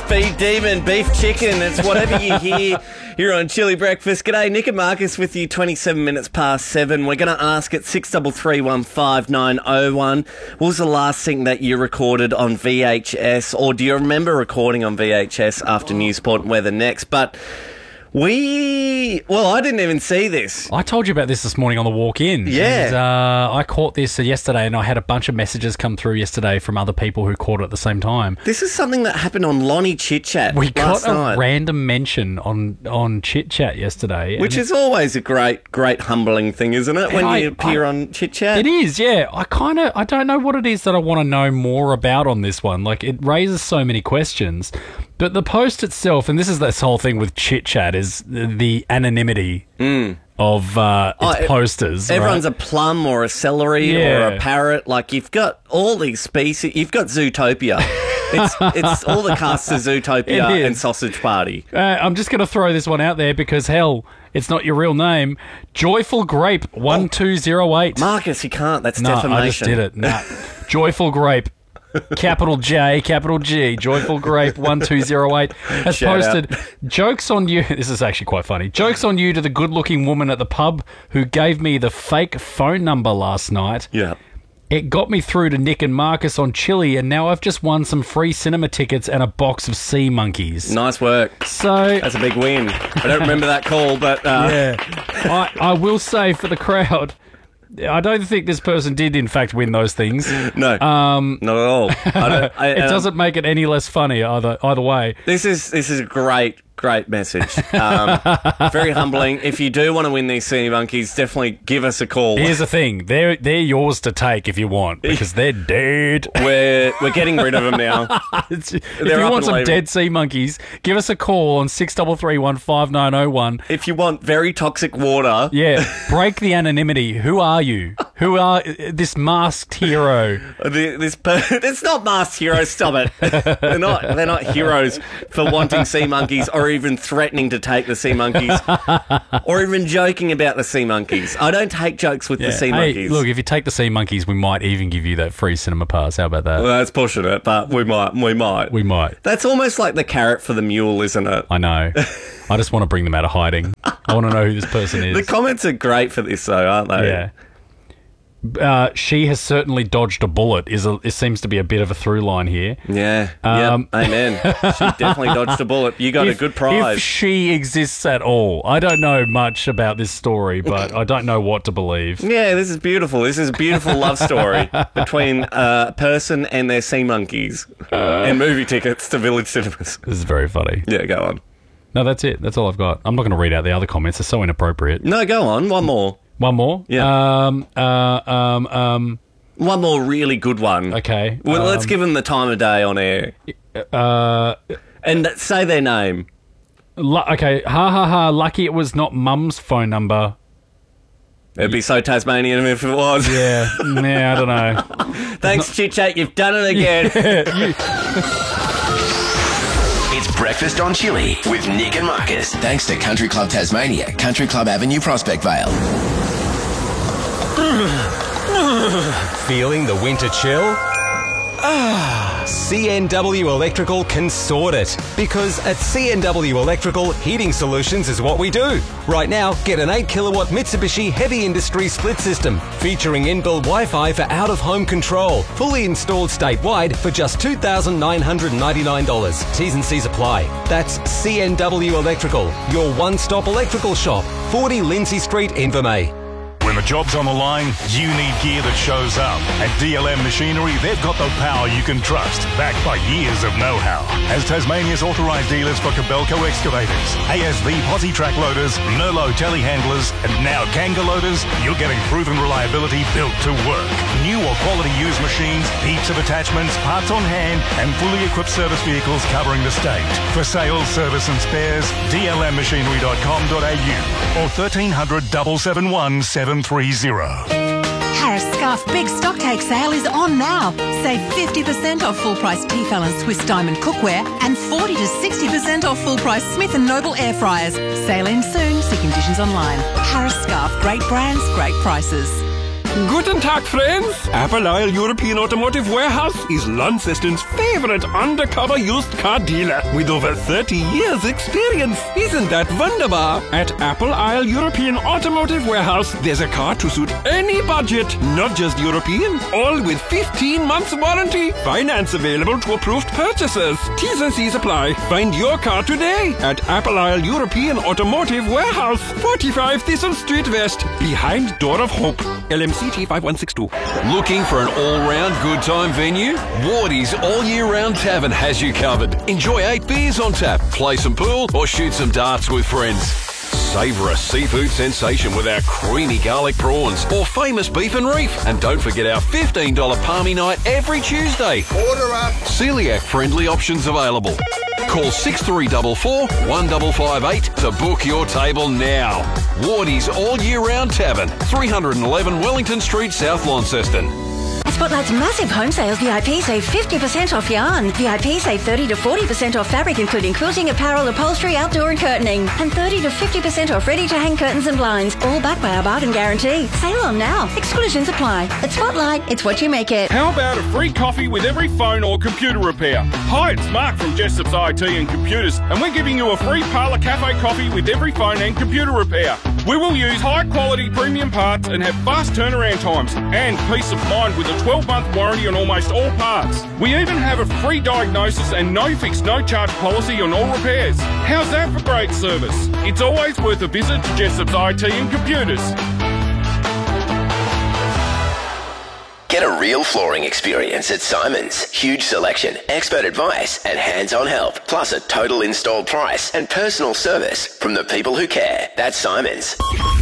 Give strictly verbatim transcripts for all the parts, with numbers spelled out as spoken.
Speed Demon, beef chicken, it's whatever you hear here on Chili Breakfast. G'day, Nick and Marcus with you, twenty-seven minutes past seven. We're going to ask at six three three one five nine oh one, what was the last thing that you recorded on V H S, or do you remember recording on V H S after Newsport and Weather Next? But we, well, I didn't even see this. I told you about this this morning on the walk in. Yeah. And, uh, I caught this yesterday, and I had a bunch of messages come through yesterday from other people who caught it at the same time. This is something that happened on Lonnie Chit Chat We last got a night. random mention on, on Chit Chat yesterday. Which and is always a great, great humbling thing, isn't it, when I- you appear I- on Chit Chat? It is, yeah. I kind of, I don't know what it is that I want to know more about on this one. Like, it raises so many questions. But the post itself, and this is this whole thing with Chit Chat, is the, the anonymity Mm. of uh, its Oh, it- posters. Everyone's right? a plum or a celery or Yeah. a parrot. Like, you've got all these species. You've got Zootopia. it's it's all the cast of It Zootopia is. and Sausage Party. Uh, I'm just going to throw this one out there because, hell, it's not your real name. Joyful Grape one two zero eight. Marcus, you can't. That's No, defamation. I just did it. Nah. Joyful Grape. Capital J, capital G, Joyful Grape one two zero eight has Shout posted, jokes on you, this is actually quite funny, jokes on you to the good-looking woman at the pub who gave me the fake phone number last night. Yeah. It got me through to Nick and Marcus on Chili, and now I've just won some free cinema tickets and a box of sea monkeys. Nice work. So, That's a big win. I don't remember that call, but... Uh, yeah, I, I will say for the crowd, I don't think this person did, in fact, win those things. No, um, not at all. I don't, I, It um, doesn't make it any less funny either either way. This is this is a great, great message. Um, very humbling. If you do want to win these sea monkeys, definitely give us a call. Here's the thing: they're they're yours to take if you want, because they're dead. We're we're getting rid of them now. It's- if They're you up want and some leaving. dead sea monkeys, give us a call on six three three one five nine oh one. If you want very toxic water, Yeah, break the anonymity. Who are you? Who are uh, this masked hero? the, this per- it's not masked heroes. Stop it. They're not. They're not heroes for wanting sea monkeys or even threatening to take the sea monkeys or even joking about the sea monkeys. I don't take jokes with the sea Hey, monkeys. look, if you take the sea monkeys, we might even give you that free cinema pass. How about that? Well, that's pushing it, but we might. We might. We might. That's almost like the carrot for the mule, isn't it? I know. I just want to bring them out of hiding. I want to know who this person is. The comments are great for this, though, aren't they? Yeah. Uh, she has certainly dodged a bullet. Is a, it seems to be a bit of a through line here. Yeah. Um, yep. Amen. She definitely dodged a bullet. You got If- a good prize. If she exists at all, I don't know much about this story, but I don't know what to believe. Yeah, this is beautiful. This is a beautiful love story between a person and their sea monkeys and movie tickets to Village Cinemas. This is very funny. Yeah, go on. No, that's it. That's all I've got. I'm not going to read out the other comments. They're so inappropriate. No, go on. One more. One more. Yeah. Um. Uh. Um. Um. One more really good one. Okay. Well, let's um, give them the time of day on air. Uh. And say their name. Lu- okay. Ha ha ha. Lucky it was not Mum's phone number. It'd be so Tasmanian if it was. Yeah. Yeah. I don't know. Thanks, Chit Chat. You've done it again. It's Breakfast on Chili with Nick and Marcus. Thanks to Country Club Tasmania, Country Club Avenue, Prospect Vale. Feeling the winter chill? Ah, C N W Electrical can sort it. Because at C N W Electrical, heating solutions is what we do. Right now, get an eight kilowatt Mitsubishi Heavy Industry split system featuring inbuilt Wi-Fi for out-of-home control, fully installed statewide for just two thousand nine hundred ninety-nine dollars. T's and C's apply. That's C N W Electrical, your one-stop electrical shop, forty Lindsay Street, Invermay. When the job's on the line, you need gear that shows up. At D L M Machinery, they've got the power you can trust, backed by years of know-how. As Tasmania's authorised dealers for Cabelco excavators, A S V posi track loaders, Nerlo telehandlers, and now Kanga loaders, you're getting proven reliability built to work. New or quality used machines, heaps of attachments, parts on hand, and fully equipped service vehicles covering the state. For sales, service and spares, d l m machinery dot com dot a u or thirteen hundred, seven seven one, seven three zero. Harris Scarf Big Stocktake Sale is on now. Save fifty percent off full-price Tefal and Swiss Diamond cookware and forty to sixty percent off full-price Smith and Noble air fryers. Sale ends soon. See conditions online. Harris Scarf. Great brands, great prices. Guten Tag, friends. Apple Isle European Automotive Warehouse is Launceston's favorite undercover used car dealer with over thirty years experience. Isn't that wunderbar? At Apple Isle European Automotive Warehouse, there's a car to suit any budget, not just European. All with fifteen months warranty. Finance available to approved purchasers. T's and C's apply. Find your car today at Apple Isle European Automotive Warehouse, forty-five Thistle Street West, behind Door of Hope. L M C T five one six two. Looking for an all-round good time venue? Wardy's All Year Round Tavern has you covered. Enjoy eight beers on tap, play some pool, or shoot some darts with friends. Savour a seafood sensation with our creamy garlic prawns or famous beef and reef. And don't forget our fifteen dollars palmy night every Tuesday. Order up. Celiac-friendly options available. Call six three four four, one five five eight to book your table now. Wardy's All Year Round Tavern, three eleven Wellington Street, South Launceston. At Spotlight's massive home sales, V I P save fifty percent off yarn. V I P save thirty to forty percent off fabric, including quilting, apparel, upholstery, outdoor and curtaining. And thirty to fifty percent off ready-to-hang curtains and blinds, all backed by our bargain guarantee. Sale on now. Exclusions apply. At Spotlight, it's what you make it. How about a free coffee with every phone or computer repair? Hi, it's Mark from Jessop's I T and Computers, and we're giving you a free Parlour Cafe coffee with every phone and computer repair. We will use high-quality premium parts and have fast turnaround times and peace of mind with a twelve-month warranty on almost all parts. We even have a free diagnosis and no-fix, no-charge policy on all repairs. How's that for great service? It's always worth a visit to Jessop's I T and Computers. Get a real flooring experience at Simon's. Huge selection, expert advice, and hands-on help. Plus a total install price and personal service from the people who care. That's Simon's.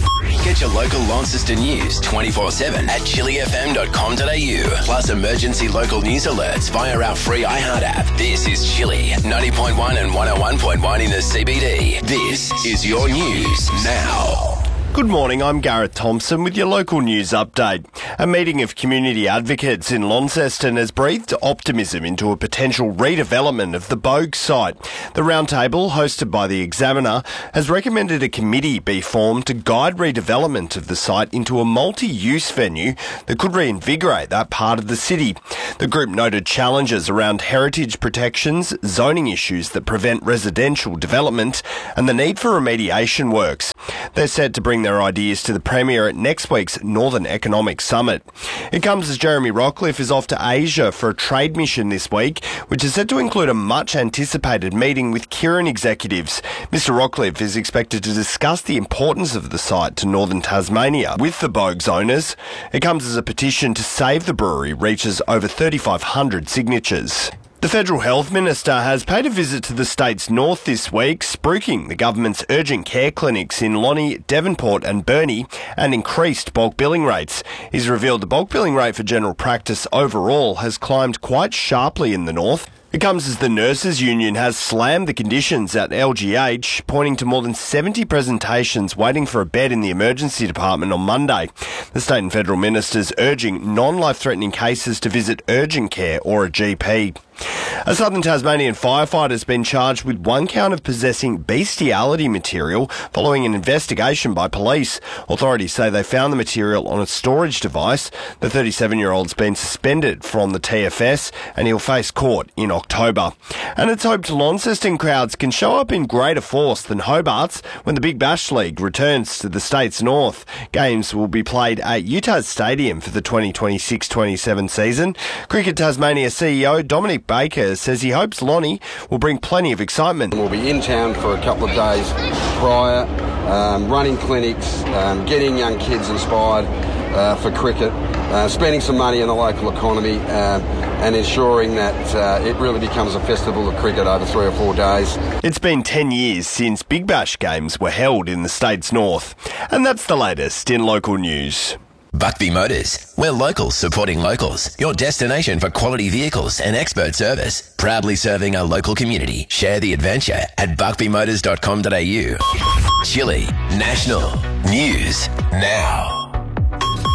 Get your local Launceston news twenty-four seven at chili f m dot com dot a u. Plus emergency local news alerts via our free iHeart app. This is Chili, ninety point one and one oh one point one in the C B D. This is your news now. Good morning, I'm Gareth Thompson with your local news update. A meeting of community advocates in Launceston has breathed optimism into a potential redevelopment of the Bogue site. The roundtable, hosted by the Examiner, has recommended a committee be formed to guide redevelopment of the site into a multi-use venue that could reinvigorate that part of the city. The group noted challenges around heritage protections, zoning issues that prevent residential development, and the need for remediation works. They're set to bring their ideas to the Premier at next week's Northern Economic Summit. It comes as Jeremy Rockcliffe is off to Asia for a trade mission this week, which is set to include a much-anticipated meeting with Kirin executives. Mister Rockcliffe is expected to discuss the importance of the site to northern Tasmania with the Bogue's owners. It comes as a petition to save the brewery reaches over thirty-five hundred signatures. The Federal Health Minister has paid a visit to the state's north this week, spruiking the government's urgent care clinics in Lonnie, Devonport and Burnie and increased bulk billing rates. He's revealed the bulk billing rate for general practice overall has climbed quite sharply in the north. It comes as the Nurses Union has slammed the conditions at L G H, pointing to more than seventy presentations waiting for a bed in the emergency department on Monday. The state and federal ministers urging non-life-threatening cases to visit urgent care or a G P. A southern Tasmanian firefighter has been charged with one count of possessing bestiality material following an investigation by police. Authorities say they found the material on a storage device. The thirty-seven-year-old's been suspended from the T F S and he'll face court in October. And it's hoped Launceston crowds can show up in greater force than Hobart's when the Big Bash League returns to the state's north. Games will be played at Utah's Stadium for the twenty twenty-six twenty-seven season. Cricket Tasmania C E O Dominic Baker says he hopes Lonnie will bring plenty of excitement. We'll be in town for a couple of days prior, um, running clinics, um, getting young kids inspired uh, for cricket, uh, spending some money in the local economy um, and ensuring that uh, it really becomes a festival of cricket over three or four days. It's been ten years since Big Bash games were held in the state's north. And that's the latest in local news. Buckby Motors. We're locals supporting locals. Your destination for quality vehicles and expert service. Proudly serving our local community. Share the adventure at buckby motors dot com dot a u. Chili National News Now.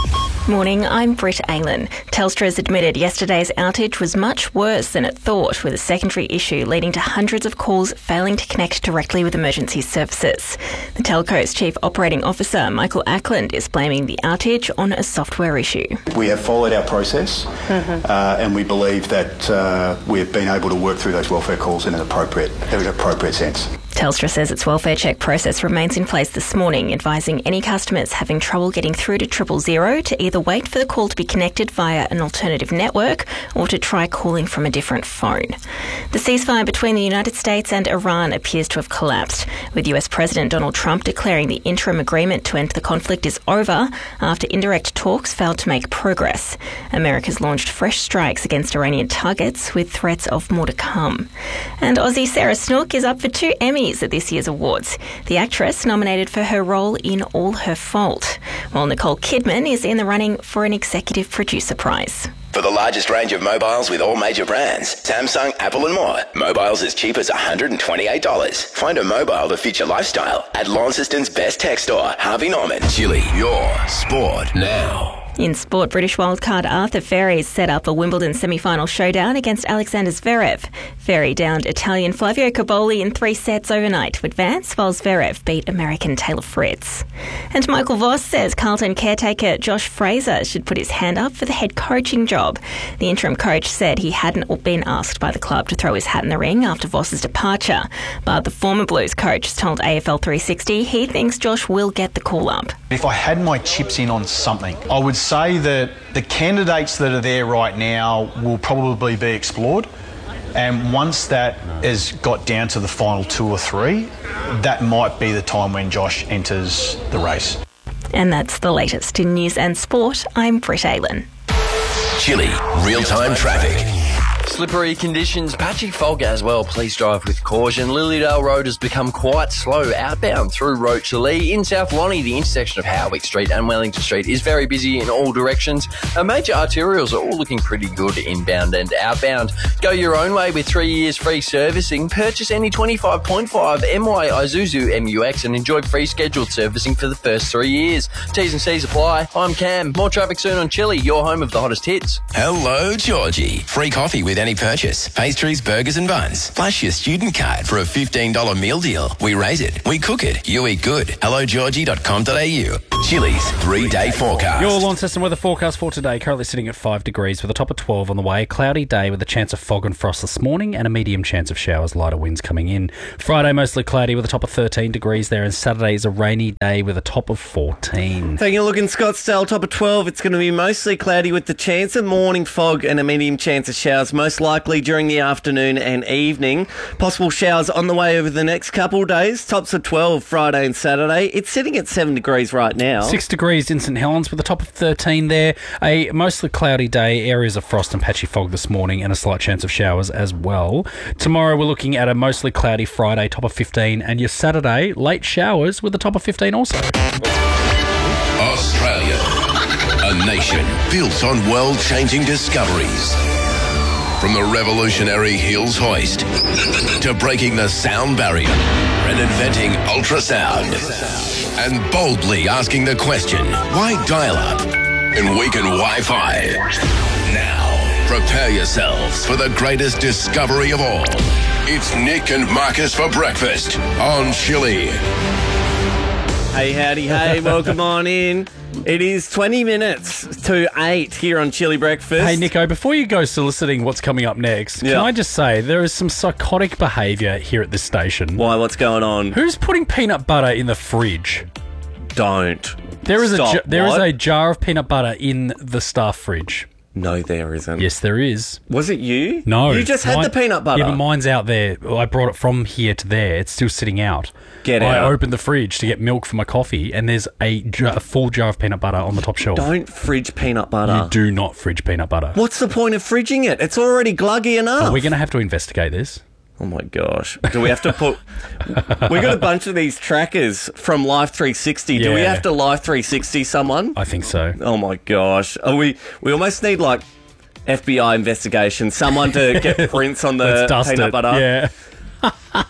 Morning, I'm Britt Aylan. Telstra's admitted yesterday's outage was much worse than it thought, with a secondary issue leading to hundreds of calls failing to connect directly with emergency services. The telco's chief operating officer, Michael Ackland, is blaming the outage on a software issue. We have followed our process mm-hmm. uh, and we believe that uh, we've been able to work through those welfare calls in an appropriate, in an appropriate sense. Telstra says its welfare check process remains in place this morning, advising any customers having trouble getting through to triple zero to either wait for the call to be connected via an alternative network or to try calling from a different phone. The ceasefire between the United States and Iran appears to have collapsed, with U S President Donald Trump declaring the interim agreement to end the conflict is over after indirect talks failed to make progress. America's launched fresh strikes against Iranian targets, with threats of more to come. And Aussie Sarah Snook is up for two Emmys at this year's awards. The actress nominated for her role in All Her Fault, while Nicole Kidman is in the running for an executive producer prize. For the largest range of mobiles with all major brands, Samsung, Apple and more, mobiles as cheap as one hundred twenty-eight dollars. Find a mobile to fit your lifestyle at Launceston's best tech store, Harvey Norman. Chili, your sport now. In sport, British wildcard Arthur Ferry set up a Wimbledon semi-final showdown against Alexander Zverev. Ferry downed Italian Flavio Cobolli in three sets overnight to advance, while Zverev beat American Taylor Fritz. And Michael Voss says Carlton caretaker Josh Fraser should put his hand up for the head coaching job. The interim coach said he hadn't been asked by the club to throw his hat in the ring after Voss's departure, but the former Blues coach has told A F L three sixty he thinks Josh will get the call up. If I had my chips in on something, I would say that the candidates that are there right now will probably be explored, and once that has got down to the final two or three, that might be the time when Josh enters the race. And that's the latest in news and sport. I'm Britt Aylan. Chili, real-time traffic. Slippery conditions, patchy fog as well. Please drive with caution. Lilydale Road has become quite slow outbound through Rochely. In South Lonnie, the intersection of Howick Street and Wellington Street is very busy in all directions. Our major arterials are all looking pretty good inbound and outbound. Go your own way with three years free servicing. Purchase any twenty-five point five M Y Isuzu M U X and enjoy free scheduled servicing for the first three years. T's and C's apply. I'm Cam. More traffic soon on Chili, your home of the hottest hits. Hello, Georgie. Free coffee with any purchase. Pastries, burgers and buns. Flash your student card for a fifteen dollars meal deal. We raise it. We cook it. You eat good. hello georgie dot com dot a u. Chili's three-day forecast. Your Launceston weather forecast for today, currently sitting at five degrees with a top of twelve on the way. Cloudy day with a chance of fog and frost this morning and a medium chance of showers, lighter winds coming in. Friday, mostly cloudy with a top of thirteen degrees there, and Saturday is a rainy day with a top of fourteen. Taking a look in Scottsdale, top of twelve, it's going to be mostly cloudy with the chance of morning fog and a medium chance of showers, most likely during the afternoon and evening. Possible showers on the way over the next couple of days. Tops of twelve Friday and Saturday. It's sitting at seven degrees right now. Six degrees in St Helens with a top of thirteen there. A mostly cloudy day, areas of frost and patchy fog this morning, and a slight chance of showers as well. Tomorrow we're looking at a mostly cloudy Friday, top of fifteen, and your Saturday, late showers with a top of fifteen also. Australia, a nation built on world-changing discoveries. From the revolutionary Hills hoist to breaking the sound barrier and inventing ultrasound, and boldly asking the question, why dial-up and weaken Wi-Fi? Now, prepare yourselves for the greatest discovery of all. It's Nick and Marcus for breakfast on Chili. Hey, howdy, hey, welcome on in. It is twenty minutes to eight here on Chili Breakfast. Hey, Nico, before you go soliciting what's coming up next, Yeah. can I just say there is some psychotic behaviour here at this station. Why? What's going on? Who's putting peanut butter in the fridge? Don't. There is Stop. a ju- there is What? a jar of peanut butter in the staff fridge. No, there isn't. Yes, there is. Was it you? No. You just had mine- the peanut butter. Yeah, but mine's out there. I brought it from here to there. It's still sitting out. Get I out. opened the fridge to get milk for my coffee, and there's a, jar, a full jar of peanut butter on the top shelf. Don't fridge peanut butter. You do not fridge peanut butter. What's the point of fridging it? It's already gluggy enough. Are we going to have to investigate this? Oh my gosh. Do we have to put... we got a bunch of these trackers from Life three sixty. Do we Yeah. have to Life three sixty someone? I think so. Oh my gosh. Are we we almost need like F B I investigation. Someone to get prints on the Let's dust peanut it. butter. Yeah.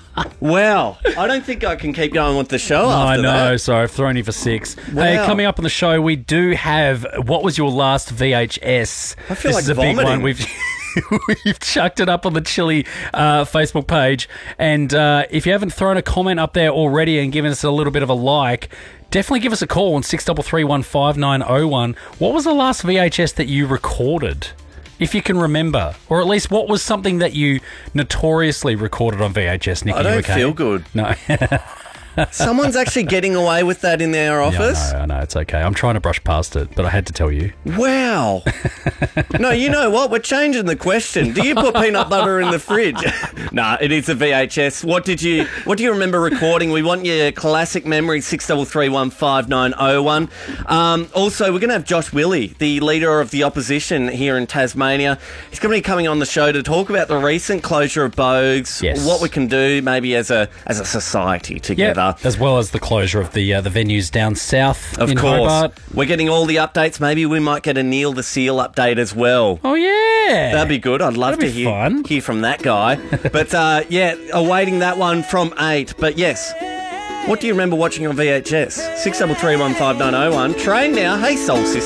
Wow. I don't think I can keep going with the show I after know, that. sorry, I've thrown you for six. Wow. Hey, coming up on the show, we do have what was your last V H S? I feel this like is a big vomiting. one. We've we've chucked it up on the Chili uh, Facebook page, and uh, if you haven't thrown a comment up there already and given us a little bit of a like, definitely give us a call on six three three one five nine oh one. What was the last V H S that you recorded? If you can remember, or at least what was something that you notoriously recorded on V H S, Nicky? I don't you okay? feel good. No. Someone's actually getting away with that in their office. Yeah, I know, I know, it's okay. I'm trying to brush past it, but I had to tell you. Wow. No, you know what? We're changing the question. Do you put peanut butter in the fridge? Nah, it is a V H S. What did you What do you remember recording? We want your classic memory, six three three one five nine oh one. Um, also, we're going to have Josh Willey, the leader of the opposition here in Tasmania. He's going to be coming on the show to talk about the recent closure of Bogues, Yes. what we can do maybe as a as a society together. Yep, as well as the closure of the uh, the venues down south Of in course. Hobart. We're getting all the updates. Maybe we might get a Neil the Seal update as well. Oh, yeah. That'd be good. I'd love That'd to be hear, fun. hear from that guy. But, uh, yeah, awaiting that one from eight. But, yes, what do you remember watching on V H S? six three three one five nine oh one. Train now. Hey, Soul Sister.